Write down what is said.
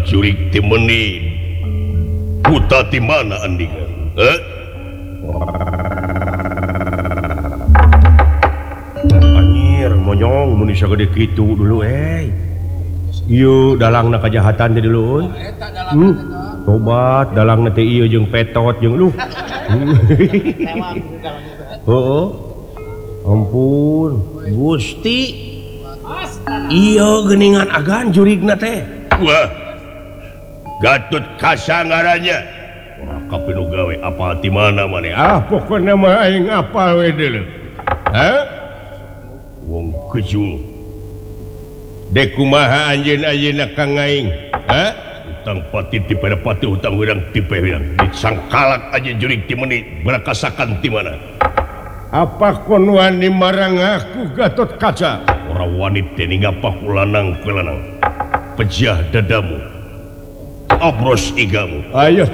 jurik ti menit buta di mana andingan anjir monyong mun bisa gede kitu dulu ieu dalangna kajahatan teh dulu tobat dalangna teh ieu jeung petot jeung lu heeh ampun Gusti iya geuningan agan jurigna teh wah Gatut Kaca ngarannya kapinu gawe apa di mana maneh pokona mah aing apal we deuleu wong kejul dek kumaha anjeun-anjeunna Kang aing utang pati ti pada pati utang urang ti pirang disangkalak aja jurik ti menit berakasakan di mana apa kon wani marang aku Gatot Kaca ora wani teh ngapa kulanang pejah dadamu abros igamu ayo